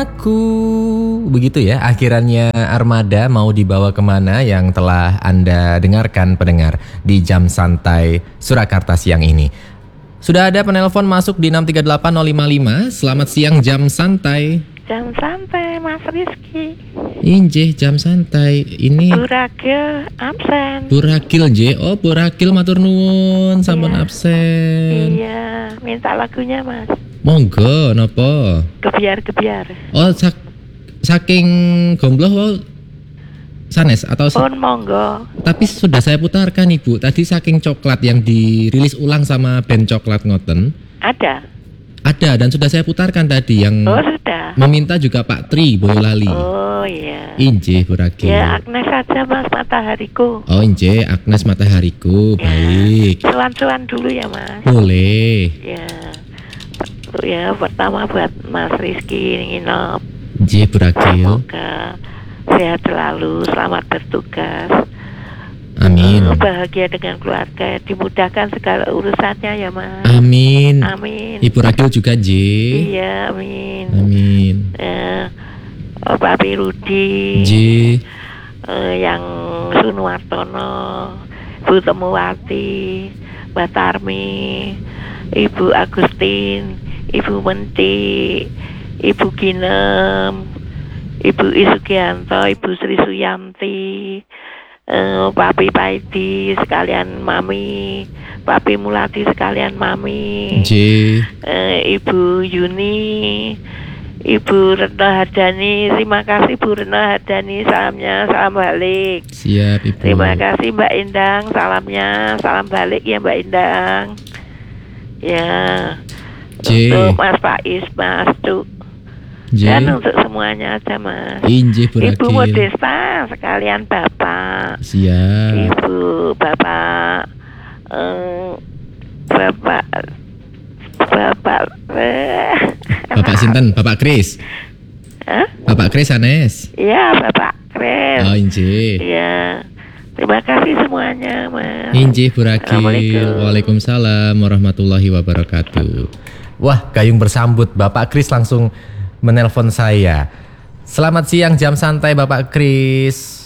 Aku begitu ya, akhirannya Armada mau dibawa kemana yang telah Anda dengarkan pendengar di jam santai Surakarta siang ini. Sudah ada penelpon masuk di 6380555. Selamat siang jam santai. Jam santai Mas Rizky. Injih jam santai ini. Burakil absen. Burakil J. Oh Burakil matur nuwun sampun Iya. absen. Iya, minta lagunya Mas. Monggo nopo. Gebiar-gebiar. Oh saking gombloh oh, sanes atau Pun monggo. tapi sudah saya putarkan Ibu. Tadi saking coklat yang dirilis ulang sama band Coklat Ngoten. Ada dan sudah saya putarkan tadi yang Oh sudah. meminta juga Pak Tri Boyolali. Oh iya. Injih Burakil. Ya Agnes saja Mas, matahariku. Oh injih Agnes Matahariku. Ya. Baik. Suan-suan dulu ya Mas. Boleh. Ya. Ya pertama buat Mas Rizky nginep. Injih Burakil. Semoga sehat selalu, selamat bertugas. Amin. Bahagia dengan keluarga, dimudahkan segala urusannya ya Mas. Amin. Amin. Ibu Rakil juga J. Iya, amin. Amin. Bapak Rudi, J. yang Sunuartono, Bu Temuwati, Mbak Tarmi, Ibu Agustin, Ibu Menti, Ibu Ginem, Ibu Isugianto, Ibu Sri Suyanti, Papi Paidi sekalian Mami, Papi Mulati sekalian Mami, J. Ibu Yuni, Ibu Retno Hardani. Terima kasih Bu Retno Hardani, salamnya salam balik. Siap Ibu. Terima kasih Mbak Indang, salamnya salam balik ya Mbak Indang. Ya. J. Untuk Mas Faiz, Mas Cuk. J. Dan untuk semuanya aja Mas. Injih Burakil. Ibu Modesta sekalian Bapak. Siap. Ibu, Bapak, Bapak, Bapak Sinten, Bapak Kris. Hah? Bapak Kris Anes. Iya, Bapak Kres. Oh injih. Iya. Terima kasih semuanya, Mas. Injih Burakil. Assalamualaikum. Waalaikumsalam warahmatullahi wabarakatuh. Wah, gayung bersambut. Bapak Kris langsung menelpon saya. Selamat siang jam santai Bapak Kris.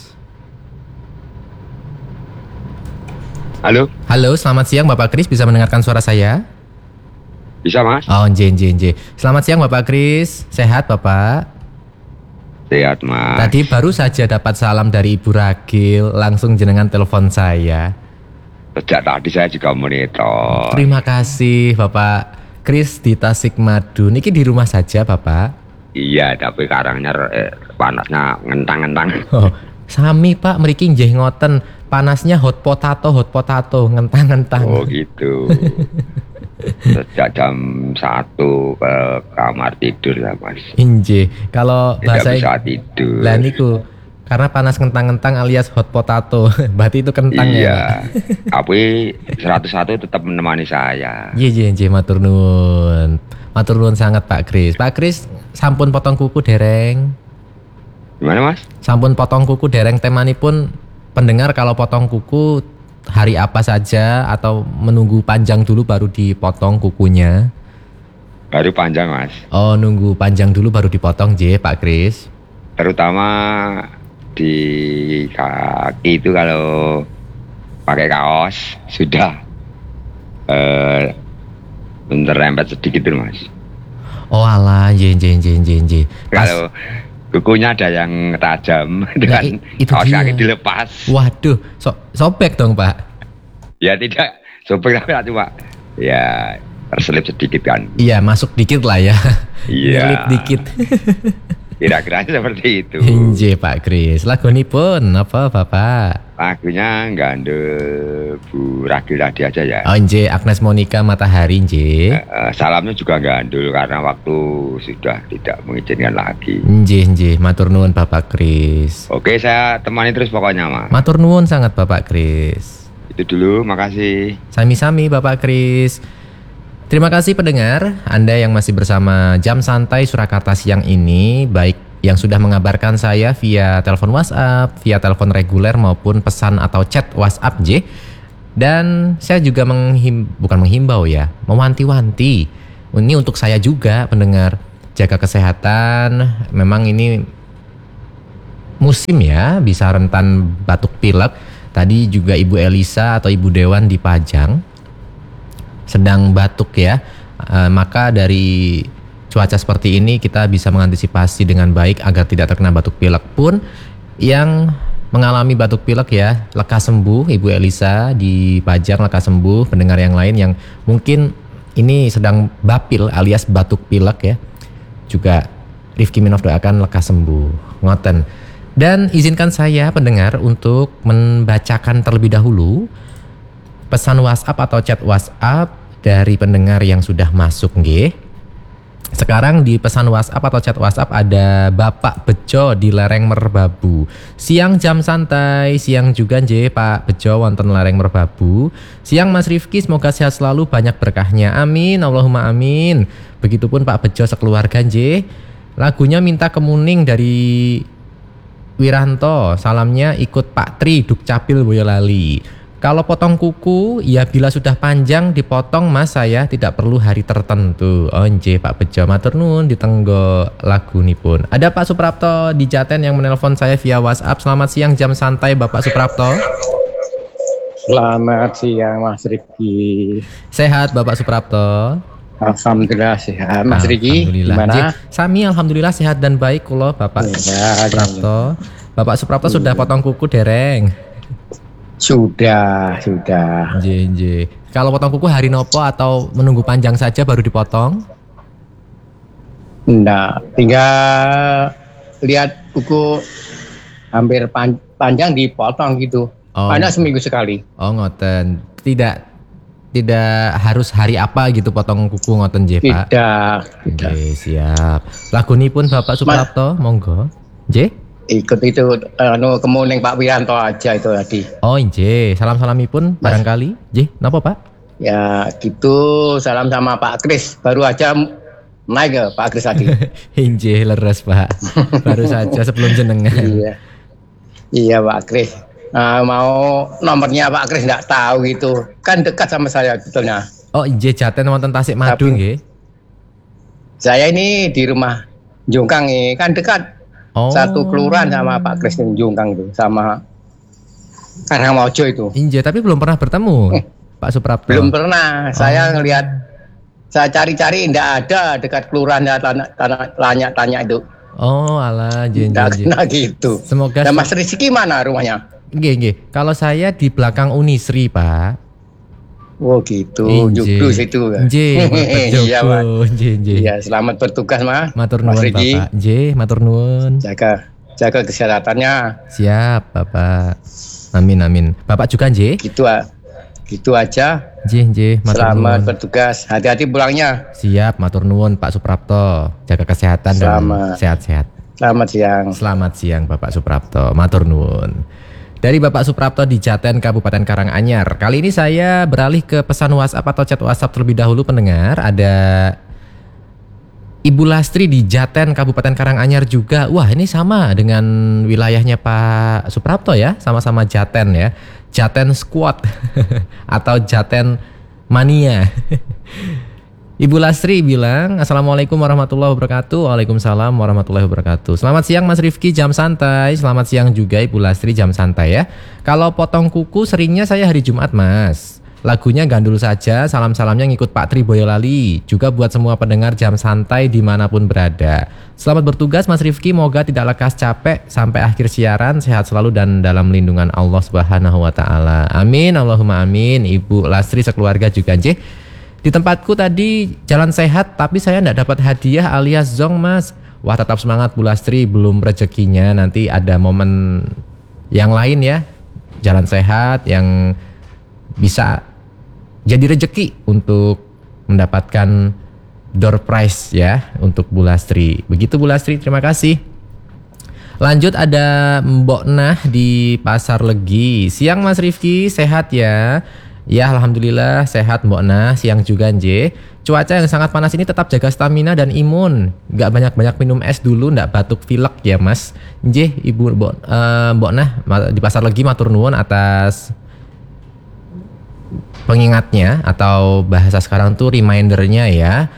Halo, Halo, selamat siang Bapak Kris, bisa mendengarkan suara saya? bisa Mas? Oh, nj. Selamat siang Bapak Kris. Sehat Bapak? Sehat Mas. Tadi baru saja dapat salam dari Ibu Ragil, langsung jenengan telepon saya. Sejak tadi saya juga monitor. Terima kasih Bapak Kris di Tasikmadu. Niki di rumah saja Bapak? Iya, tapi karangnya panasnya ngentang-ngentang. Oh, sami Pak, mriki nggih ngoten. Panasnya hot potato, ngentang-ngentang. Oh gitu. Sejak jam 1 ke kamar tidur ya Mas. Injih, kalau Tidak bahasa bisa tidur. lah niku karena panas ngentang-ngentang alias hot potato. Berarti itu kentang ya. Iya. Tapi 101 tetap menemani saya. Iya, matur nuwun. Matur nuwun sangat Pak Kris. Pak Kris, sampun potong kuku dereng. Gimana Mas? Sampun potong kuku dereng, temanipun pendengar kalau potong kuku hari apa saja atau menunggu panjang dulu baru dipotong kukunya? Baru panjang Mas. Oh, nunggu panjang dulu baru dipotong J, Pak Kris. Terutama di kaki itu kalau pakai kaos sudah terempet sedikit tuh Mas. Oh alah, J. Kalau kukunya ada yang tajam dengan itu kaos dia. kaki dilepas. Waduh, sobek dong Pak. Ya tidak sobek tapi cuma ya terselip sedikit kan. Iya, masuk dikit lah ya. Iya. Nyelip dikit. Kira-kira seperti itu. Injih Pak Kris. Lagunipun apa Bapak? Lagunya gandul Bu Ragil tadi aja ya. Oh injih, Agnes Monica Matahari injih. Salamnya juga gandul karena waktu sudah tidak mengizinkan lagi. Injih, matur nuwun Bapak Kris. Oke, saya temani terus pokoknya Mas. Matur nuwun sangat Bapak Kris. Itu dulu, makasih. Sami-sami Bapak Kris. Terima kasih pendengar, Anda yang masih bersama Jam Santai Surakarta siang ini, baik yang sudah mengabarkan saya via telepon WhatsApp, via telepon reguler maupun pesan atau chat WhatsApp J. Dan saya juga bukan menghimbau ya, mewanti-wanti. Ini untuk saya juga pendengar. jaga kesehatan. Memang ini musim ya, bisa rentan batuk pilek. Tadi juga Ibu Elisa atau Ibu Dewan di Pajang sedang batuk ya. Maka dari cuaca seperti ini kita bisa mengantisipasi dengan baik agar tidak terkena batuk pilek. Pun yang mengalami batuk pilek ya, lekas sembuh. Ibu Elisa di Pajang lekas sembuh. Pendengar yang lain yang mungkin ini sedang bapil alias batuk pilek ya, juga Rifki Minov doakan lekas sembuh. Ngoten. Dan izinkan saya pendengar untuk membacakan terlebih dahulu pesan WhatsApp atau chat WhatsApp dari pendengar yang sudah masuk nggih. Sekarang di pesan WhatsApp atau chat WhatsApp ada Bapak Bejo di Lereng Merbabu. Siang jam santai, siang juga nggih Pak Bejo wonten Lereng Merbabu. Siang Mas Rifki, semoga sehat selalu, banyak berkahnya. Amin, Allahumma amin. Begitupun Pak Bejo sekeluarga nggih. Lagunya Minta Kemuning dari Wiranto. Salamnya ikut Pak Tri Dukcapil Boyolali. Kalau potong kuku, ya bila sudah panjang dipotong Mas, saya tidak perlu hari tertentu. Oh nggih Pak Bejo, matur nuwun ditenggo lagu nipun. Ada Pak Suprapto di Jaten yang menelpon saya via WhatsApp. Selamat siang jam santai Bapak Suprapto. Selamat siang Mas Rifki. Sehat Bapak Suprapto? Alhamdulillah sehat. Mas Rifki Alhamdulillah. gimana? Sami alhamdulillah sehat dan baik kula Bapak Ya, Suprapto. Bapak Suprapto sudah potong kuku dereng? Sudah. Nggih. Kalau potong kuku hari nopo atau menunggu panjang saja baru dipotong? Nah, tinggal lihat kuku hampir panjang dipotong gitu. Oh. Paling seminggu sekali. Oh ngoten. Tidak harus hari apa gitu potong kuku ngoten nggih Pak? Tidak. Oke, siap. Lagunipun Bapak Suprapto, monggo. Nggih. Ikut itu kemuning Pak Wiranto aja itu tadi. Oh nggih, salam-salamipun barangkali. Nggih, napa Pak? Ya gitu, salam sama Pak Kris. Baru aja naik ke Pak Kris tadi. Nggih, leres Pak. Baru saja sebelum jenengan. Iya Pak Kris. Mau nomornya Pak Kris nggak tahu gitu, kan dekat sama saya betulnya. Oh nggih, Jaten wonten Tasikmadu nggih. Saya ini di rumah Jungkang nih, kan dekat. Oh. Satu kelurahan sama Pak Kris di Jungkang itu, sama Karangmojo itu. Nggih, tapi belum pernah bertemu Pak Suprapto. Belum pernah. Saya ngelihat, saya cari-cari nggak ada dekat kelurahan, tanya-tanya itu. Oh alah, Nggak kena gitu. Semoga. Dan Mas Rizky mana rumahnya? Nggih. Kalau saya di belakang Unisri Pak. Oh gitu, Joglo situ kan. Nggih, Iya, Mas. Nggih. Iya, selamat bertugas, Mas. Matur Mas nuwun Riki. Bapak. Nggih, matur nuwun. Jaga kesehatannya. Siap, Bapak. Amin. Bapak juga nggih? Gitu aja. Nggih, matur Selamat nuwun. bertugas. Hati-hati pulangnya. Siap, matur nuwun Pak Suprapto. Jaga kesehatan dan sehat-sehat. Selamat siang. Selamat siang Bapak Suprapto. Matur nuwun. Dari Bapak Suprapto di Jaten, Kabupaten Karanganyar. Kali ini saya beralih ke pesan WhatsApp atau chat WhatsApp terlebih dahulu pendengar. Ada Ibu Lastri di Jaten, Kabupaten Karanganyar juga. Wah, ini sama dengan wilayahnya Pak Suprapto ya. Sama-sama Jaten ya. Jaten Squad atau Jaten Mania. Ibu Lastri bilang, Assalamualaikum warahmatullahi wabarakatuh. Waalaikumsalam warahmatullahi wabarakatuh. Selamat siang Mas Rifki, jam santai. Selamat siang juga Ibu Lastri, jam santai ya. Kalau potong kuku seringnya saya hari Jumat Mas. Lagunya Gandul Saja, salam-salamnya ngikut Pak Tri Boyolali. Juga buat semua pendengar jam santai dimanapun berada. Selamat bertugas Mas Rifki, moga tidak lekas capek sampai akhir siaran. Sehat selalu dan dalam lindungan Allah Subhanahu wa Ta'ala. Amin, Allahumma amin. Ibu Lastri sekeluarga juga nggih. Di tempatku tadi jalan sehat, tapi saya enggak dapat hadiah alias zong Mas. Wah, tetap semangat Bu Lastri, belum rezekinya. Nanti ada momen yang lain ya. Jalan sehat yang bisa jadi rezeki untuk mendapatkan door prize ya untuk Bu Lastri. Begitu Bu Lastri, terima kasih. Lanjut ada Mbok Nah di Pasar Legi. Siang Mas Rifki, sehat ya? Ya alhamdulillah sehat Mbok Nah, siang juga nje. Cuaca yang sangat panas ini tetap jaga stamina dan imun. Nggak banyak-banyak minum es dulu, nggak batuk pilek ya Mas. Nje Ibu Mbok Nah di Pasar Legi matur nuwun atas pengingatnya atau bahasa sekarang tuh remindernya ya.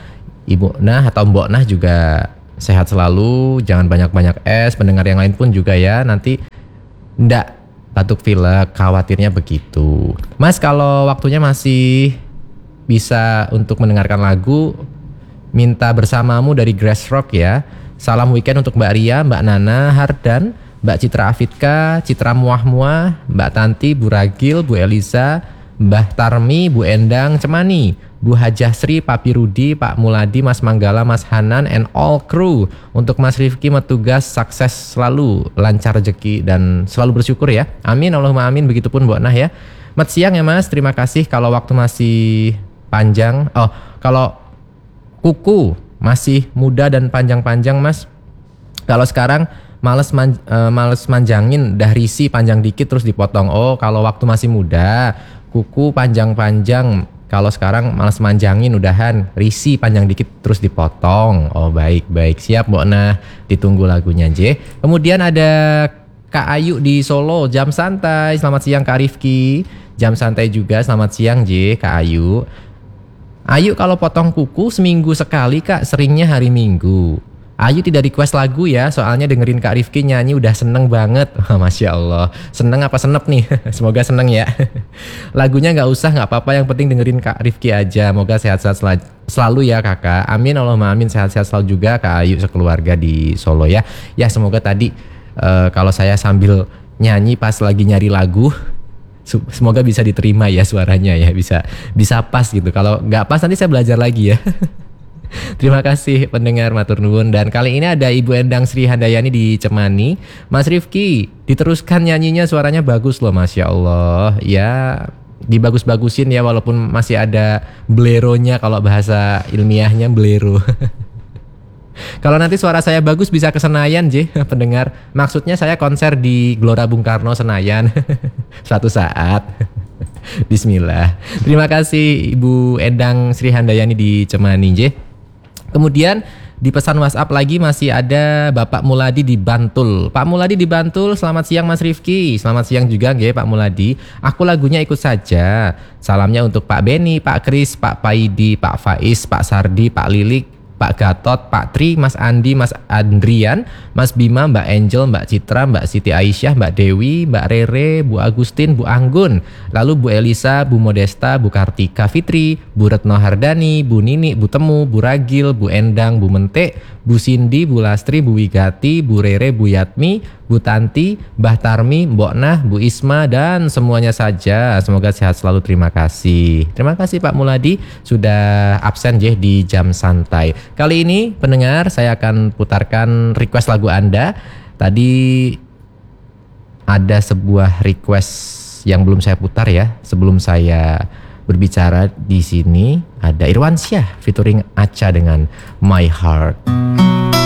Ibu Nah atau Mbok Nah juga sehat selalu, jangan banyak-banyak es. Pendengar yang lain pun juga ya, nanti ndak batuk pilek, khawatirnya begitu. Mas, kalau waktunya masih bisa untuk mendengarkan lagu Minta Bersamamu dari Grass Rock ya. Salam weekend untuk Mbak Ria, Mbak Nana, Hardan, Mbak Citra Afitka, Citra Muah-Muah, Mbak Tanti, Bu Ragil, Bu Elisa, Mbah Tarmi, Bu Endang, Cemani, Bu Hajah Sri, Papi Rudi, Pak Muladi, Mas Manggala, Mas Hanan, and all crew. Untuk Mas Rifki, Metugas, sukses selalu, lancar rezeki, dan selalu bersyukur ya. Amin, Allahumma amin, begitupun Mbak Nah ya. Selamat siang ya Mas, terima kasih. Kalau waktu masih panjang, kalau kuku masih muda dan panjang-panjang Mas. Kalau sekarang males manjangin, dah risi panjang dikit terus dipotong. Oh, kalau waktu masih muda kuku panjang-panjang, kalau sekarang males manjangin, udahan risi panjang dikit terus dipotong. Oh baik, siap Mbok Nah, ditunggu lagunya J. Kemudian ada Kak Ayu di Solo, jam santai. Selamat siang Kak Rifki, jam santai juga. Selamat siang J, Kak Ayu. Ayu kalau potong kuku seminggu sekali Kak, seringnya hari Minggu. Ayu tidak request lagu ya, soalnya dengerin Kak Rifki nyanyi udah seneng banget. Masya Allah, seneng apa senep nih? Semoga seneng ya. Lagunya gak usah, gak apa-apa, yang penting dengerin Kak Rifki aja. Moga sehat-sehat selalu ya kakak. Amin, Allahumma amin, sehat-sehat selalu juga Kak Ayu sekeluarga di Solo ya. Ya semoga tadi kalau saya sambil nyanyi pas lagi nyari lagu, semoga bisa diterima ya suaranya ya, bisa pas gitu. Kalau gak pas nanti saya belajar lagi ya. Terima kasih pendengar, matur nuwun. Dan kali ini ada Ibu Endang Sri Handayani di Cemani. Mas Rifki, diteruskan nyanyinya, suaranya bagus loh, Masya Allah. Ya, dibagus-bagusin ya, walaupun masih ada bleronya, kalau bahasa ilmiahnya blero. Kalau nanti suara saya bagus bisa ke Senayan J, pendengar. Maksudnya saya konser di Gelora Bung Karno Senayan suatu saat. Bismillah. Terima kasih Ibu Endang Sri Handayani di Cemani J. Kemudian di pesan WhatsApp lagi masih ada Bapak Muladi di Bantul. Pak Muladi di Bantul, selamat siang Mas Rifki. Selamat siang juga nggih Pak Muladi. Aku lagunya ikut saja. Salamnya untuk Pak Beni, Pak Kris, Pak Paidi, Pak Faiz, Pak Sardi, Pak Lilik, Pak Gatot, Pak Tri, Mas Andi, Mas Andrian, Mas Bima, Mbak Angel, Mbak Citra, Mbak Siti Aisyah, Mbak Dewi, Mbak Rere, Bu Agustin, Bu Anggun, lalu Bu Elisa, Bu Modesta, Bu Kartika Fitri, Bu Retno Hardani, Bu Nini, Bu Temu, Bu Ragil, Bu Endang, Bu Mente, Bu Cindy, Bu Lastri, Bu Wigati, Bu Rere, Bu Yatmi, Bu Tanti, Mbah Tarmi, Mbok Nah, Bu Isma, dan semuanya saja. Semoga sehat selalu, terima kasih. Terima kasih Pak Muladi sudah absen di jam santai. Kali ini pendengar, saya akan putarkan request lagu Anda. Tadi ada sebuah request yang belum saya putar ya. Sebelum saya berbicara di sini, ada Irwansyah featuring Acha dengan My Heart.